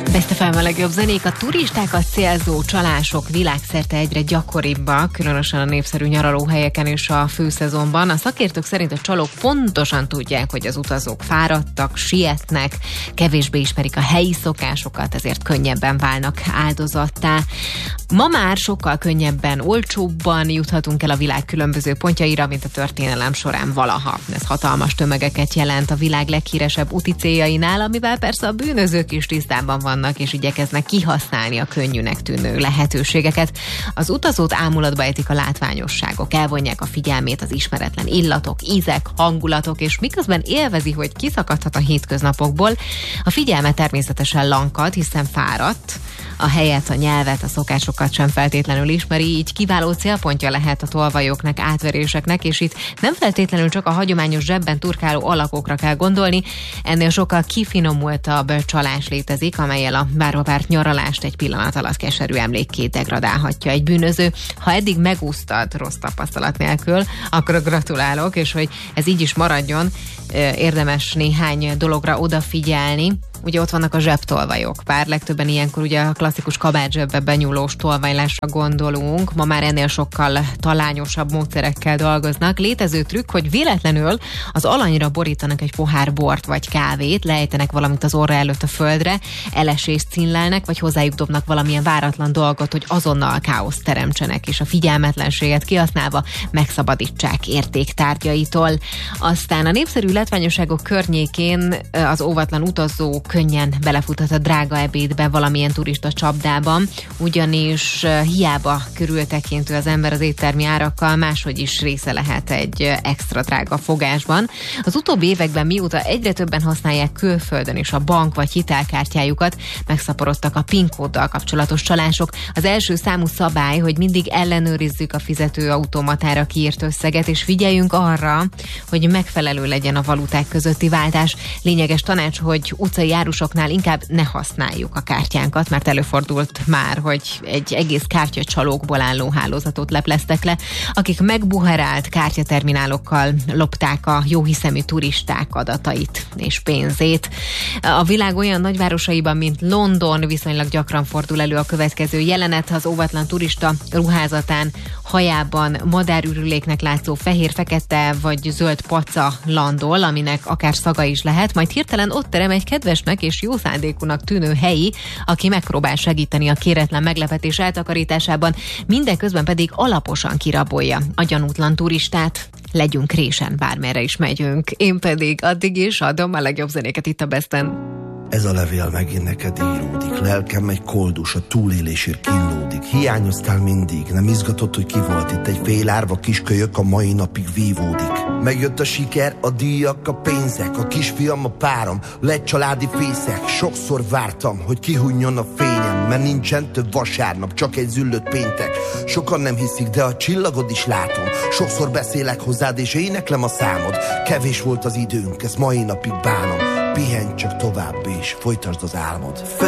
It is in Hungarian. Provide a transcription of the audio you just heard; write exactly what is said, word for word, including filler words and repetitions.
Beste fel a legjobb zenék, a turistákat célzó csalások világszerte egyre gyakoribbak, különösen a népszerű nyaralóhelyeken és a főszezonban. A szakértők szerint a csalók pontosan tudják, hogy az utazók fáradtak, sietnek, kevésbé ismerik a helyi szokásokat, ezért könnyebben válnak áldozattá. Ma már sokkal könnyebben, olcsóbban juthatunk el a világ különböző pontjaira, mint a történelem során valaha. Ez hatalmas tömegeket jelent a világ leghíresebb úti céljainál, amivel persze a bűnözők is tisztában vannak, és igyekeznek kihasználni a könnyűnek tűnő lehetőségeket. Az utazót ámulatba ejtik a látványosságok, elvonják a figyelmét az ismeretlen illatok, ízek, hangulatok, és miközben élvezi, hogy kiszakadhat a hétköznapokból, a figyelme természetesen lankad, hiszen fáradt, a helyet, a nyelvet, a szokásokat sem feltétlenül ismeri, így kiváló célpontja lehet a tolvajoknak, átveréseknek, és itt nem feltétlenül csak a hagyományos zsebben turkáló alakokra kell gondolni, ennél sokkal kifinomultabb csalás létezik, amellyel a várva várt nyaralást egy pillanat alatt keserű emlékké degradálhatja egy bűnöző. Ha eddig megúsztad rossz tapasztalat nélkül, akkor gratulálok, és hogy ez így is maradjon, érdemes néhány dologra odafigyelni. Ugye ott vannak a zsebtolvajok, bár legtöbben ilyenkor ugye a klasszikus kabátzsebbe benyúlós tolvajlásra gondolunk, ma már ennél sokkal talányosabb módszerekkel dolgoznak. Létező trükk, hogy véletlenül az alanyra borítanak egy pohár bort vagy kávét, lejtenek valamit az orra előtt a földre, elesést színlelnek, vagy hozzájuk dobnak valamilyen váratlan dolgot, hogy azonnal káoszt teremtsenek, és a figyelmetlenséget kihasználva megszabadítsák értéktárgyaitól. Aztán a népszerű látványosságok környékén az óvatlan utazó könnyen belefuthat a drága ebédbe valamilyen turista csapdában, ugyanis hiába körültekintő az ember az éttermi árakkal, máshogy is része lehet egy extra drága fogásban. Az utóbbi években, mióta egyre többen használják külföldön is a bank vagy hitelkártyájukat, megszaporodtak a PIN kóddal kapcsolatos csalások. Az első számú szabály, hogy mindig ellenőrizzük a fizetőautomatára kiírt összeget, és figyeljünk arra, hogy megfelelő legyen a valuták közötti váltás. Lényeges tanács, hogy utcai árusoknál inkább ne használjuk a kártyánkat, mert előfordult már, hogy egy egész kártyacsalókból álló hálózatot lepleztek le, akik megbuherált kártyaterminálokkal lopták a jóhiszemű turisták adatait és pénzét. A világ olyan nagyvárosaiban, mint London, viszonylag gyakran fordul elő a következő jelenet: az óvatlan turista ruházatán, hajában madárürüléknek látszó fehér-fekete vagy zöld paca landol, aminek akár szaga is lehet, majd hirtelen ott terem egy kedvesnek és jó szándékúnak tűnő helyi, aki megpróbál segíteni a kéretlen meglepetés eltakarításában, mindeközben pedig alaposan kirabolja a gyanútlan turistát. Legyünk résen, bármerre is megyünk. Én pedig addig is adom a legjobb zenéket itt a Besten. Ez a levél megint neked íródik. Lelkem egy koldus, a túlélésért kínlódik. Hiányoztál mindig, nem izgatott, hogy ki volt itt. Egy fél árva kiskölyök a mai napig vívódik. Megjött a siker, a díjak, a pénzek, a kisfiam, a párom, lett családi fészek. Sokszor vártam, hogy kihunjon a fényem, mert nincsen több vasárnap, csak egy züllött péntek. Sokan nem hiszik, de a csillagod is látom. Sokszor beszélek hozzád és éneklem a számod. Kevés volt az időnk, ezt mai napig bánom. Pihenj csak tovább és folytasd az álmod.